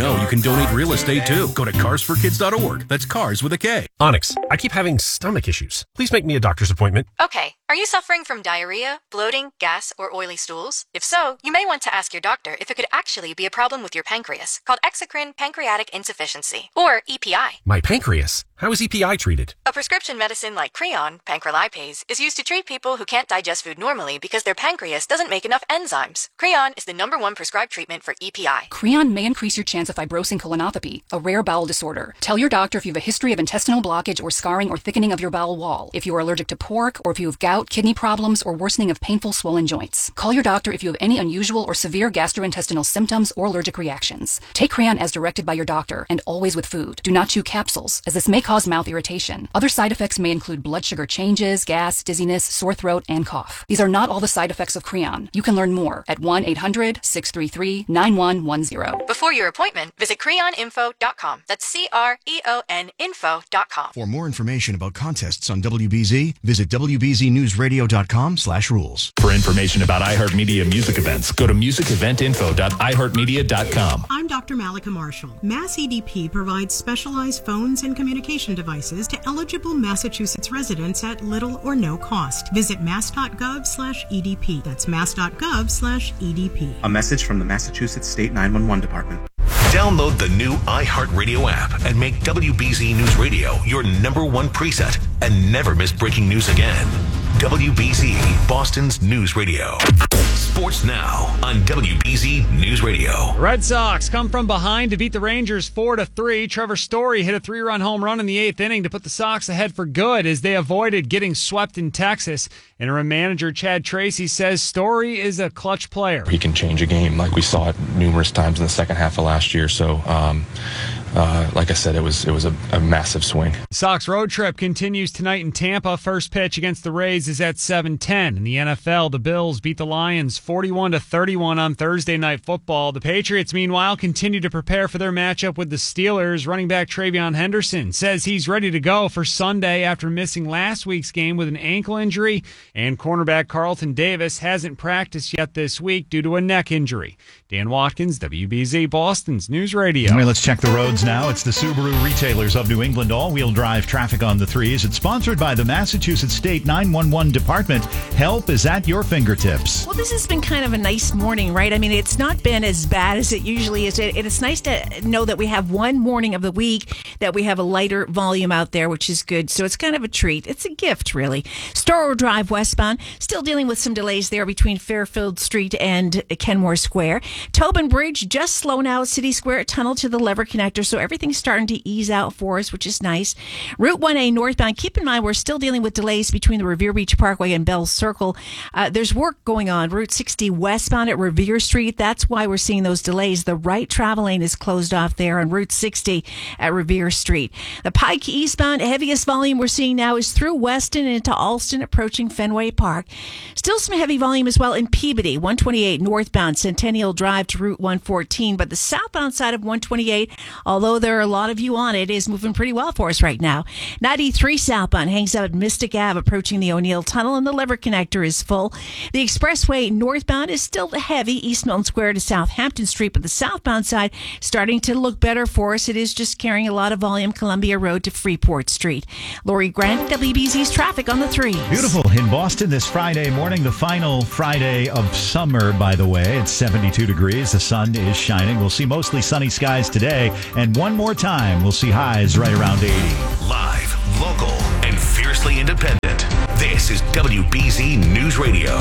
know you can donate real estate too? Go to carsforkids.org. That's cars with a K. Onyx, I keep having stomach issues. Please make me a doctor's appointment. Okay. Are you suffering from diarrhea, bloating, gas, or oily stools? If so, you may want to ask your doctor if it could actually be a problem with your pancreas, called exocrine pancreatic insufficiency, or EPI. My pancreas? How is EPI treated? A prescription medicine like Creon, pancrelipase, is used to treat people who can't digest food normally because their pancreas doesn't make enough enzymes. Creon is the #1 prescribed treatment for EPI. Creon may increase your chance of fibrosing colonopathy, a rare bowel disorder. Tell your doctor if you have a history of intestinal blockage or scarring or thickening of your bowel wall, if you are allergic to pork, or if you have gout, kidney problems, or worsening of painful swollen joints. Call your doctor if you have any unusual or severe gastrointestinal symptoms or allergic reactions. Take Creon as directed by your doctor, and always with food. Do not chew capsules, as this may cause mouth irritation. Other side effects may include blood sugar changes, gas, dizziness, sore throat, and cough. These are not all the side effects of Creon. You can learn more at 1-800-633-9110. Before your appointment, visit creoninfo.com. That's CREON info.com. For more information about contests on WBZ, visit WBZNewsRadio.com/rules. For information about iHeartMedia music events, go to musiceventinfo.iheartmedia.com. I'm Dr. Malika Marshall. Mass EDP provides specialized phones and communication devices to eligible Massachusetts residents at little or no cost. Visit mass.gov/EDP. That's mass.gov/EDP. A message from the Massachusetts State 911 Department. Download the new iHeartRadio app and make WBZ News Radio your #1 preset and never miss breaking news again. WBZ, Boston's news radio. Sports now on WBZ News Radio. Red Sox come from behind to beat the Rangers 4-3. Trevor Story hit a 3-run home run in the 8th inning to put the Sox ahead for good as they avoided getting swept in Texas. Interim manager Chad Tracy says Story is a clutch player. He can change a game like we saw it numerous times in the second half of last year. So, like I said, it was a massive swing. The Sox road trip continues tonight in Tampa. First pitch against the Rays is at 7:10. In the NFL, the Bills beat the Lions 41-31 on Thursday Night Football. The Patriots, meanwhile, continue to prepare for their matchup with the Steelers. Running back TreVeyon Henderson says he's ready to go for Sunday after missing last week's game with an ankle injury, and cornerback Carlton Davis hasn't practiced yet this week due to a neck injury. Dan Watkins, WBZ, Boston's News Radio. All right, let's check the roads now. It's the Subaru Retailers of New England all-wheel drive traffic on the threes. It's sponsored by the Massachusetts State 911 Department. Help is at your fingertips. Well, this has been kind of a nice morning, right? I mean, it's not been as bad as it usually is. It's nice to know that we have one morning of the week that we have a lighter volume out there, which is good. So it's kind of a treat. It's a gift, really. Storrow Drive westbound, still dealing with some delays there between Fairfield Street and Kenmore Square. Tobin Bridge just slow now. City Square tunnel to the Lever Connector, so everything's starting to ease out for us, which is nice. Route 1A northbound, keep in mind we're still dealing with delays between the Revere Beach Parkway and Bell Circle. There's work going on. Route 60 westbound at Revere Street, that's why we're seeing those delays. The right travel lane is closed off there on Route 60 at Revere Street. The Pike eastbound, heaviest volume we're seeing now is through Weston and into Alston, approaching Fenway Park. Still some heavy volume as well in Peabody, 128 northbound, Centennial Drive to Route 114, but the southbound side of 128, although there are a lot of you on it, is moving pretty well for us right now. 93 southbound hangs out at Mystic Ave, approaching the O'Neill Tunnel, and the Lever Connector is full. The expressway northbound is still heavy, East Milton Square to Southampton Street, but the southbound side starting to look better for us. It is just carrying a lot of volume, Columbia Road to Freeport Street. Lori Grant, WBZ's traffic on the threes. Beautiful in Boston this Friday morning, the final Friday of summer, by the way. It's 72 degrees. The sun is shining. We'll see mostly sunny skies today. And one more time, we'll see highs right around 80. Live, local, and fiercely independent. This is WBZ News Radio.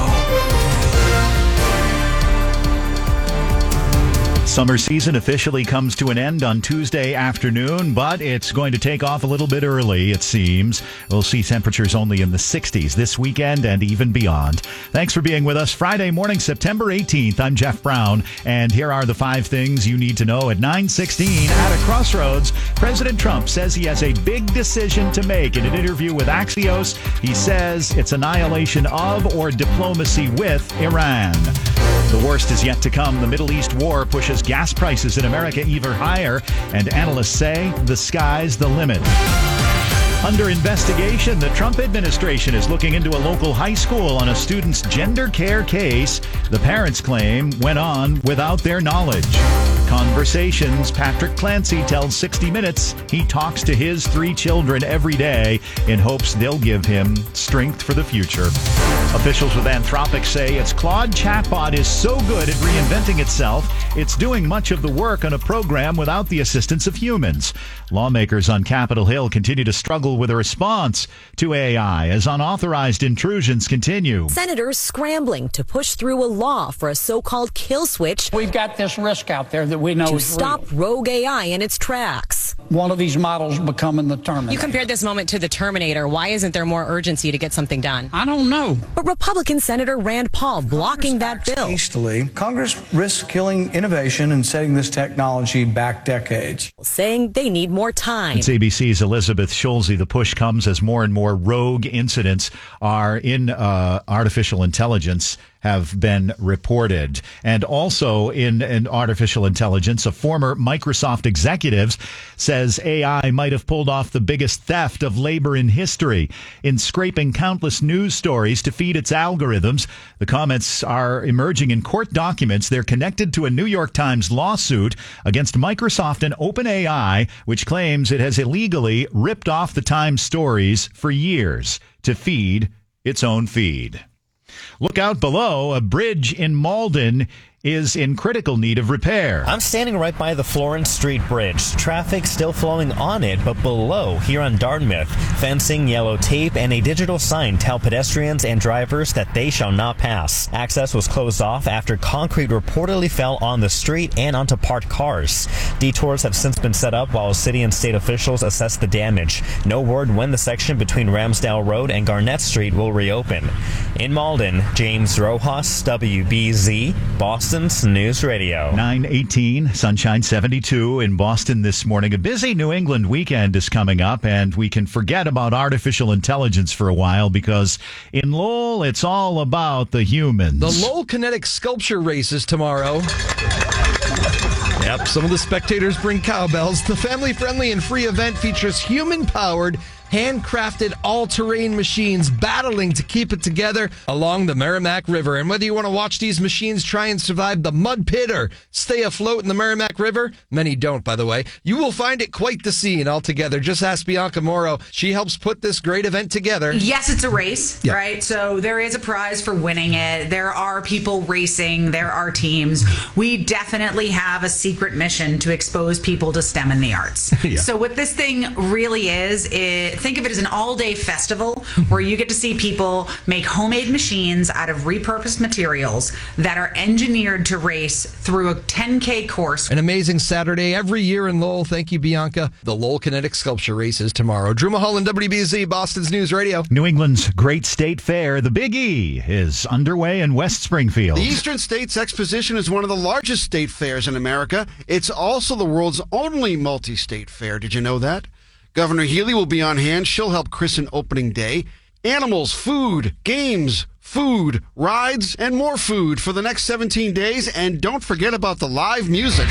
Summer season officially comes to an end on Tuesday afternoon, but it's going to take off a little bit early, it seems. We'll see temperatures only in the 60s this weekend and even beyond. Thanks for being with us. Friday morning, September 18th. I'm Jeff Brown, and here are the 5 things you need to know at 9:16. At a crossroads, President Trump says he has a big decision to make. In an interview with Axios, he says it's annihilation of or diplomacy with Iran. The worst is yet to come. The Middle East war pushes gas prices in America even higher, and analysts say the sky's the limit. Under investigation, the Trump administration is looking into a local high school on a student's gender care case the parents claim went on without their knowledge. Conversations. Patrick Clancy tells 60 Minutes he talks to his 3 children every day in hopes they'll give him strength for the future. Officials with Anthropic say its Claude chatbot is so good at reinventing itself, it's doing much of the work on a program without the assistance of humans. Lawmakers on Capitol Hill continue to struggle with a response to AI as unauthorized intrusions continue. Senators scrambling to push through a law for a so-called kill switch. We've got this risk out there that we know to is stop real. rogue AI in its tracks. One of these models becoming the Terminator. You compared this moment to the Terminator. Why isn't there more urgency to get something done? I don't know. But Republican Senator Rand Paul blocking that bill. Hastily, Congress risks killing innovation and setting this technology back decades. Saying they need more time. It's ABC's Elizabeth Schulze. The push comes as more and more rogue incidents are in artificial intelligence have been reported. And also in artificial intelligence, a former Microsoft executive says AI might have pulled off the biggest theft of labor in history in scraping countless news stories to feed its algorithms. The comments are emerging in court documents. They're connected to a New York Times lawsuit against Microsoft and OpenAI, which claims it has illegally ripped off the Times stories for years to feed its own feed. Look out below. A bridge in Malden is in critical need of repair. I'm standing right by the Florence Street Bridge. Traffic still flowing on it, but below, here on Dartmouth, fencing, yellow tape, and a digital sign tell pedestrians and drivers that they shall not pass. Access was closed off after concrete reportedly fell on the street and onto parked cars. Detours have since been set up while city and state officials assess the damage. No word when the section between Ramsdale Road and Garnett Street will reopen. In Malden, James Rojas, WBZ, Boston News Radio. 9:18, sunshine 72 in Boston this morning. A busy New England weekend is coming up, and we can forget about artificial intelligence for a while because in Lowell, it's all about the humans. The Lowell Kinetic Sculpture Race is tomorrow. Yep, some of the spectators bring cowbells. The family-friendly and free event features human-powered, handcrafted all-terrain machines battling to keep it together along the Merrimack River. And whether you want to watch these machines try and survive the mud pit or stay afloat in the Merrimack River, many don't, by the way, you will find it quite the scene altogether. Just ask Bianca Morrow. She helps put this great event together. Yes, it's a race, right? So there is a prize for winning it. There are people racing. There are teams. We definitely have a secret mission to expose people to STEM and the arts. So what this thing really is think of it as an all-day festival where you get to see people make homemade machines out of repurposed materials that are engineered to race through a 10K course. An amazing Saturday every year in Lowell. Thank you, Bianca. The Lowell Kinetic Sculpture Race is tomorrow. Drew Mulholland, WBZ, Boston's News Radio. New England's great state fair, the Big E, is underway in West Springfield. The Eastern States Exposition is one of the largest state fairs in America. It's also the world's only multi-state fair. Did you know that? Governor Healy will be on hand. She'll help christen opening day. Animals, food, games, food, rides, and more food for the next 17 days. And don't forget about the live music.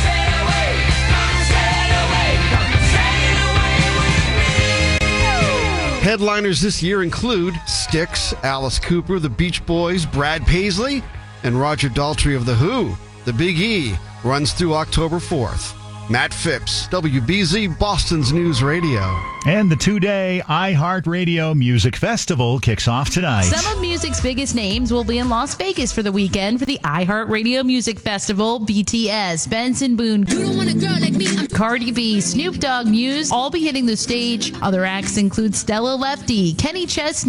Headliners this year include Styx, Alice Cooper, the Beach Boys, Brad Paisley, and Roger Daltrey of The Who. The Big E runs through October 4th. Matt Phipps, WBZ, Boston's News Radio. And the 2-day iHeartRadio Music Festival kicks off tonight. Some of music's biggest names will be in Las Vegas for the weekend for the iHeartRadio Music Festival. BTS, Benson Boone, You Don't Want a Girl Like Me, Cardi B, Snoop Dogg, Muse, all be hitting the stage. Other acts include Stella Lefty, Kenny Chesney,